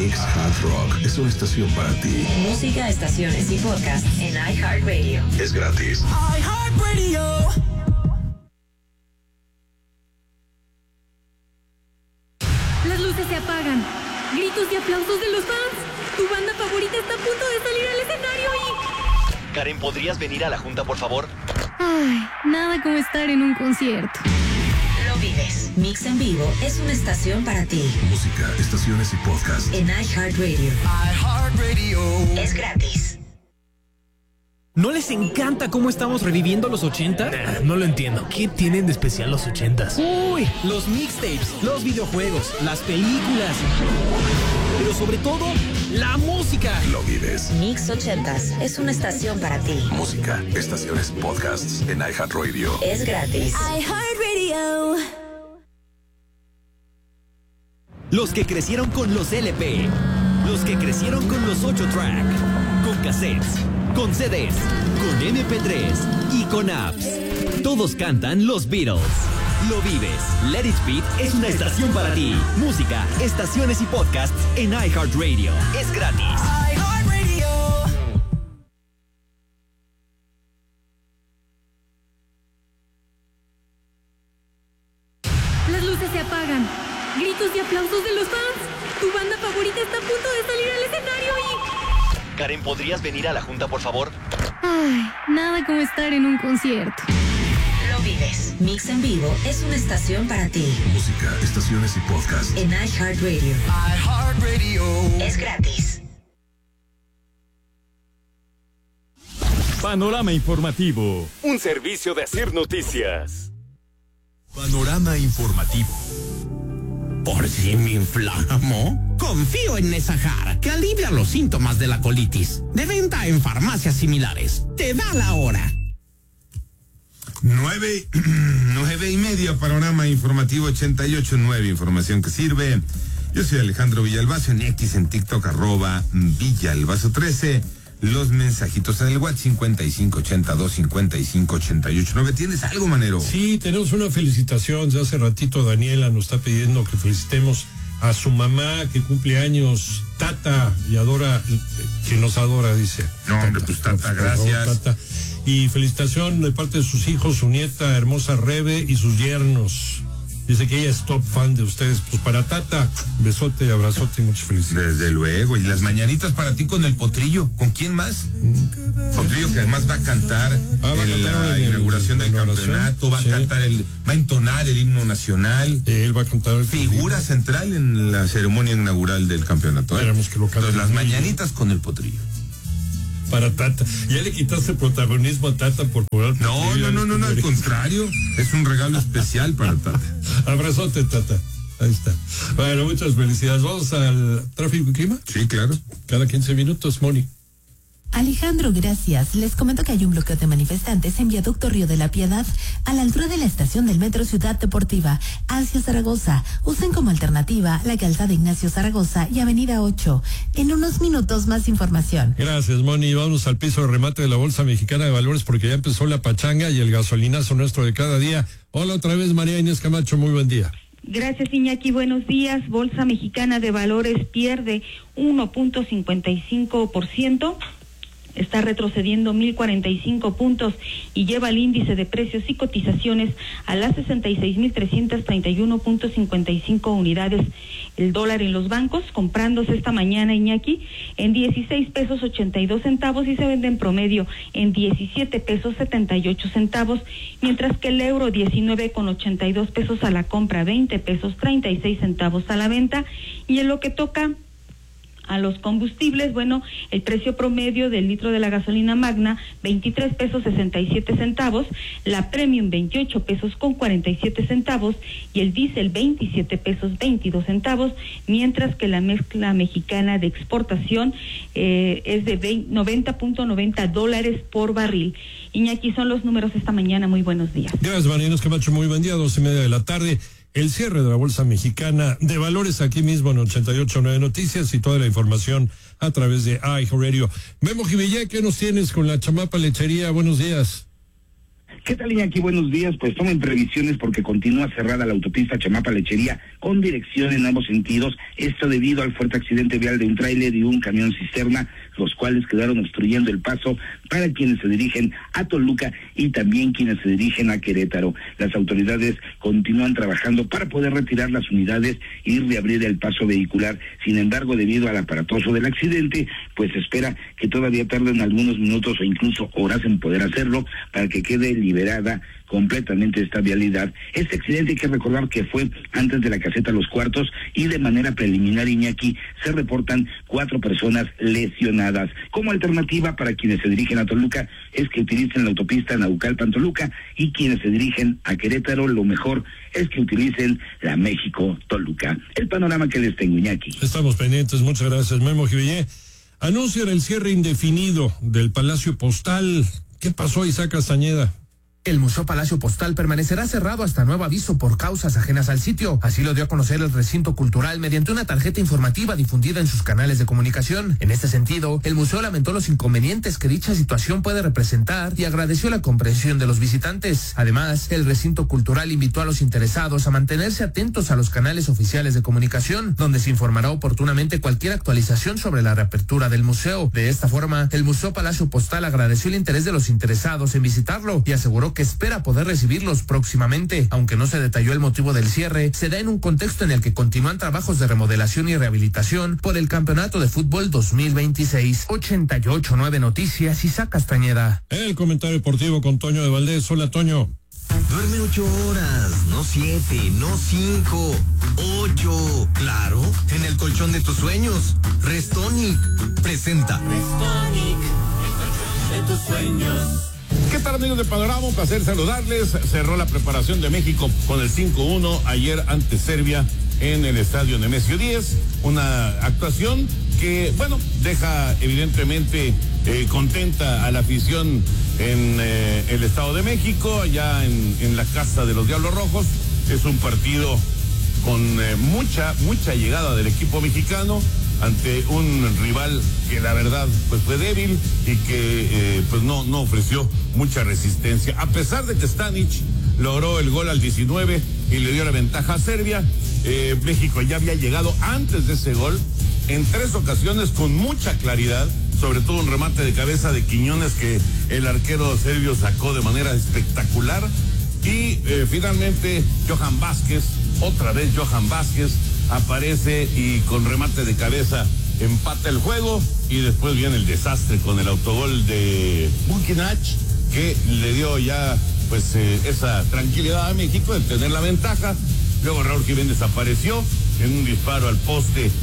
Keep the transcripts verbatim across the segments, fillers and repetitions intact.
Mix Hard Rock es una estación para ti. Música, estaciones y podcast en iHeartRadio. Es gratis. iHeartRadio. Las luces se apagan. Gritos y aplausos de los fans. Tu banda favorita está a punto de salir al escenario y... Karen, ¿podrías venir a la junta, por favor? Ay, nada como estar en un concierto. Lo vives. Mix en vivo es una estación para ti. Música, estaciones y podcast en iHeartRadio. iHeartRadio. Es gratis. ¿No les encanta cómo estamos reviviendo los ochenta? Nah, no lo entiendo. ¿Qué tienen de especial los ochentas? Uy, los mixtapes, los videojuegos, las películas, pero sobre todo, la música. Lo vives. Mix ochentas es una estación para ti. Música, estaciones y podcasts en iHeartRadio. Es gratis. iHeartRadio. Los que crecieron con los L P, los que crecieron con los ocho track, con cassettes, con C Ds, con eme pe tres y con apps. Todos cantan los Beatles. Lo vives. Let It Beat es una estación para ti. Música, estaciones y podcasts en iHeartRadio. Es gratis. iHeartRadio. Las luces se apagan. Gritos y aplausos de los fans. Tu banda favorita está a punto de salir al escenario y... Karen, ¿podrías venir a la junta, por favor? Ay, nada como estar en un concierto. Lo vives. Mix en vivo es una estación para ti. Música, estaciones y podcasts en iHeartRadio. iHeartRadio. Es gratis. Panorama informativo. Un servicio de Asir Noticias. Panorama informativo. ¿Por si me inflamo? Confío en Nesahar, que alivia los síntomas de la colitis. De venta en farmacias similares. Te da la hora. Nueve, nueve y media, panorama informativo ochenta y ocho nueve, información que sirve. Yo soy Alejandro Villalbazo, en X, en TikTok, arroba Villalbazo trece. Los mensajitos en el WhatsApp cincuenta y cinco ochenta y dos cincuenta y cinco ochenta y ocho nueve. ¿Tienes algo, Manero? Sí, tenemos una felicitación. Ya hace ratito Daniela nos está pidiendo que felicitemos a su mamá que cumple años, Tata, y adora, que nos adora, dice. No, tata, hombre, pues Tata, gracias. Favor, tata. Y felicitación de parte de sus hijos, su nieta hermosa Rebe y sus yernos. Dice que ella es top fan de ustedes. Pues para Tata, besote, abrazote y muchas felicidades. Desde luego. Y las mañanitas para ti con el Potrillo. ¿Con quién más? Mm. Potrillo, que además va a cantar ah, va en a cantar la en inauguración el, del campeonato. Va sí. a cantar el, va a entonar el himno nacional. Él va a cantar el figura central en la ceremonia inaugural del campeonato. ¿eh? Esperemos que lo cante. Entonces, las mañanitas con el Potrillo. Para Tata. Ya le quitaste protagonismo a Tata por jugar. No, no, no, no, no, al contrario. Es un regalo especial para Tata. Abrazote, Tata. Ahí está. Bueno, muchas felicidades. Vamos al tráfico y clima. Sí, claro. Cada quince minutos, Moni. Alejandro, gracias. Les comento que hay un bloqueo de manifestantes en Viaducto Río de la Piedad, a la altura de la estación del Metro Ciudad Deportiva, hacia Zaragoza. Usen como alternativa la calzada Ignacio Zaragoza y Avenida ocho. En unos minutos más información. Gracias, Moni. Vamos al piso de remate de la Bolsa Mexicana de Valores porque ya empezó la pachanga y el gasolinazo nuestro de cada día. Hola otra vez, María Inés Camacho. Muy buen día. Gracias, Iñaki. Buenos días. Bolsa Mexicana de Valores pierde uno punto cincuenta y cinco por ciento. Está retrocediendo mil cuarenta y cinco puntos y lleva el índice de precios y cotizaciones a las sesenta y seis mil trescientos treinta y uno punto cincuenta y cinco unidades. El dólar en los bancos, comprándose esta mañana, Iñaki, en dieciséis pesos ochenta y dos centavos y se vende en promedio en diecisiete pesos setenta y ocho centavos, mientras que el euro diecinueve con ochenta y dos pesos a la compra, veinte pesos treinta y seis centavos a la venta. Y en lo que toca a los combustibles, bueno, el precio promedio del litro de la gasolina magna, veintitrés pesos sesenta y siete centavos, la premium veintiocho pesos con cuarenta y siete centavos y el diésel veintisiete pesos veintidós centavos, mientras que la mezcla mexicana de exportación eh, es de noventa punto noventa dólares por barril. Iñaki, son los números esta mañana. Muy buenos días. Gracias, Marinos Camacho. Muy buen día, dos y media de la tarde. El cierre de la Bolsa Mexicana de Valores aquí mismo en ochenta y ocho nueve Noticias y toda la información a través de iHeartRadio. Memo Jimillé, ¿qué nos tienes con la Chamapa Lechería? Buenos días. ¿Qué tal, Iñaki? Buenos días. Pues tomen previsiones porque continúa cerrada la autopista Chamapa-Lechería con dirección en ambos sentidos. Esto debido al fuerte accidente vial de un tráiler y un camión cisterna, los cuales quedaron obstruyendo el paso para quienes se dirigen a Toluca y también quienes se dirigen a Querétaro. Las autoridades continúan trabajando para poder retirar las unidades y reabrir el paso vehicular. Sin embargo, debido al aparatoso del accidente, pues se espera que todavía tarden algunos minutos o incluso horas en poder hacerlo para que quede liberada completamente esta vialidad. Este accidente hay que recordar que fue antes de la caseta Los Cuartos y de manera preliminar, Iñaki, se reportan cuatro personas lesionadas. Como alternativa para quienes se dirigen a Toluca es que utilicen la autopista Naucalpan-Toluca y quienes se dirigen a Querétaro lo mejor es que utilicen la México-Toluca. El panorama que les tengo, Iñaki. Estamos pendientes, muchas gracias, Memo Jivillé. Anuncian el cierre indefinido del Palacio Postal. ¿Qué pasó, Isaac Castañeda? El Museo Palacio Postal permanecerá cerrado hasta nuevo aviso por causas ajenas al sitio. Así lo dio a conocer el recinto cultural mediante una tarjeta informativa difundida en sus canales de comunicación. En este sentido, el museo lamentó los inconvenientes que dicha situación puede representar y agradeció la comprensión de los visitantes. Además, el recinto cultural invitó a los interesados a mantenerse atentos a los canales oficiales de comunicación, donde se informará oportunamente cualquier actualización sobre la reapertura del museo. De esta forma, el Museo Palacio Postal agradeció el interés de los interesados en visitarlo y aseguró que que espera poder recibirlos próximamente. Aunque no se detalló el motivo del cierre, se da en un contexto en el que continúan trabajos de remodelación y rehabilitación por el Campeonato de Fútbol dos mil veintiséis. ochenta y ocho nueve Noticias, Isaac Castañeda. El comentario deportivo con Toño de Valdés. Hola, Toño. Duerme ocho horas, no siete, no cinco, ocho. Claro, en el colchón de tus sueños. Restonic presenta. Restonic, el colchón de tus sueños. ¿Qué tal, amigos de Panorama? Un placer saludarles. Cerró la preparación de México con el cinco uno ayer ante Serbia en el estadio Nemesio diez. Una actuación que, bueno, deja evidentemente eh, contenta a la afición en eh, el Estado de México, allá en, en la casa de los Diablos Rojos. Es un partido con eh, mucha, mucha llegada del equipo mexicano ante un rival que la verdad pues fue débil y que eh, pues no, no ofreció mucha resistencia. A pesar de que Stanic logró el gol al diecinueve y le dio la ventaja a Serbia, eh, México ya había llegado antes de ese gol en tres ocasiones con mucha claridad, sobre todo un remate de cabeza de Quiñones que el arquero serbio sacó de manera espectacular y eh, finalmente Johan Vázquez, otra vez Johan Vázquez aparece y con remate de cabeza empata el juego y después viene el desastre con el autogol de Bukinach que le dio ya pues eh, esa tranquilidad a México de tener la ventaja. Luego Raúl Jiménez apareció en un disparo al poste de,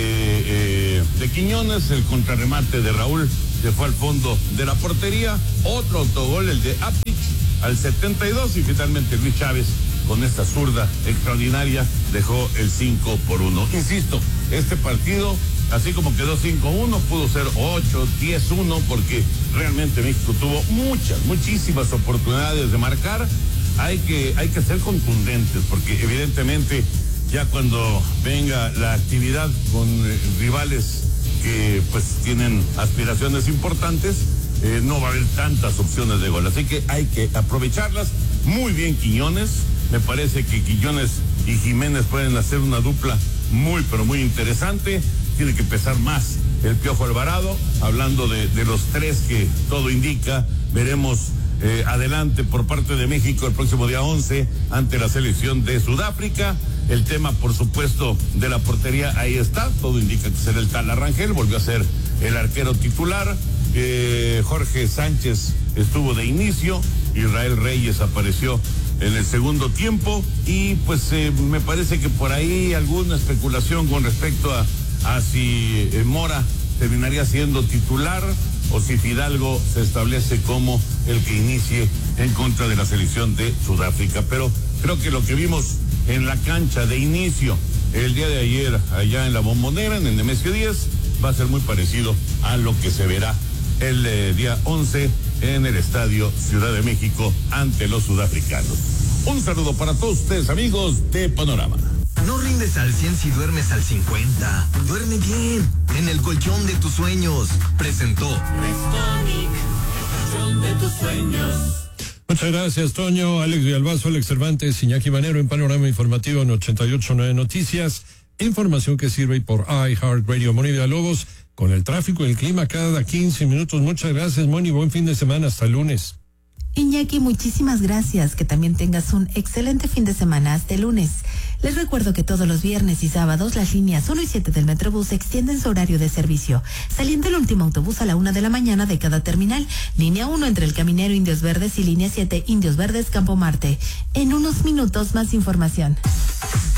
eh, de Quiñones, el contrarremate de Raúl se fue al fondo de la portería, otro autogol, el de Apich al setenta y dos y finalmente Luis Chávez con esta zurda extraordinaria dejó el cinco por uno. Insisto, este partido, así como quedó cinco uno, pudo ser ocho, diez uno, porque realmente México tuvo muchas, muchísimas oportunidades de marcar. Hay que, hay que ser contundentes, porque evidentemente ya cuando venga la actividad con eh, rivales que pues tienen aspiraciones importantes, eh, no va a haber tantas opciones de gol. Así que hay que aprovecharlas. Muy bien Quiñones. Me parece que Quiñones y Jiménez pueden hacer una dupla muy, pero muy interesante. Tiene que pesar más el Piojo Alvarado. Hablando de, de los tres que todo indica, veremos eh, adelante por parte de México el próximo día once ante la selección de Sudáfrica. El tema, por supuesto, de la portería, ahí está. Todo indica que será el Tala Rangel. Volvió a ser el arquero titular. Eh, Jorge Sánchez estuvo de inicio. Israel Reyes apareció en el segundo tiempo y pues eh, me parece que por ahí alguna especulación con respecto a, a si eh, Mora terminaría siendo titular o si Fidalgo se establece como el que inicie en contra de la selección de Sudáfrica. Pero creo que lo que vimos en la cancha de inicio el día de ayer allá en la Bombonera, en el Nemesio diez, va a ser muy parecido a lo que se verá el eh, día once en el Estadio Ciudad de México ante los sudafricanos. Un saludo para todos ustedes, amigos de Panorama. No rindes al cien si duermes al cincuenta. Duerme bien, en el colchón de tus sueños. Presentó Restonic, el colchón de tus sueños. Muchas gracias, Toño, Alex Villalbazo, Alex Cervantes, Iñaki Manero en Panorama Informativo en ochenta y ocho punto nueve Noticias. Información que sirve por iHeartRadio. Moni Villalobos, con el tráfico y el clima cada quince minutos. Muchas gracias, Moni. Buen fin de semana. Hasta el lunes. Iñaki, muchísimas gracias. Que también tengas un excelente fin de semana hasta el lunes. Les recuerdo que todos los viernes y sábados las líneas uno y siete del Metrobús extienden su horario de servicio, saliendo el último autobús a la una de la mañana de cada terminal. Línea uno entre el Caminero Indios Verdes y línea siete Indios Verdes Campo Marte. En unos minutos más información.